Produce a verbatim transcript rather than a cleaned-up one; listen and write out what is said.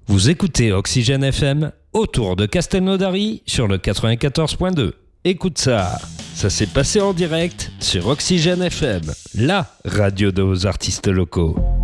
Vous écoutez Oxygène F M autour de Castelnaudary sur le quatre-vingt-quatorze point deux. Écoute ça, ça s'est passé en direct sur Oxygène F M, la radio de vos artistes locaux.